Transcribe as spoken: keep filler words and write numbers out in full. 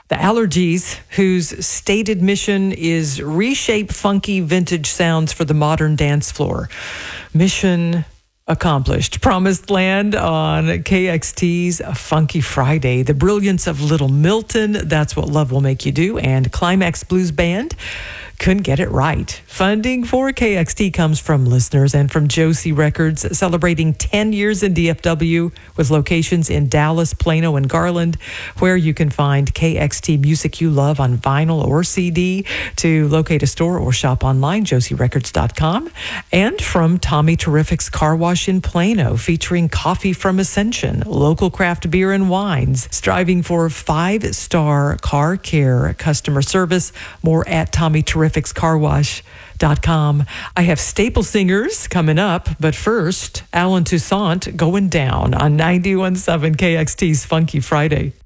The Allergies, whose stated mission is reshape funky vintage sounds for the modern dance floor. Mission accomplished. Promised Land on K X T's Funky Friday. The brilliance of Little Milton, That's What Love Will Make You Do, and Climax Blues Band couldn't get it right. Funding for K X T comes from listeners and from Josie Records, celebrating ten years in D F W with locations in Dallas, Plano, and Garland, where you can find K X T music you love on vinyl or C D. To locate a store or shop online, josie records dot com. And from Tommy Terrific's Car Wash in Plano, featuring coffee from Ascension, local craft beer and wines, striving for five-star car care customer service. More at Tommy Terrific's Car Wash dot com. I have Staple Singers coming up, but first, Alan Toussaint going down on ninety-one point seven K X T's Funky Friday.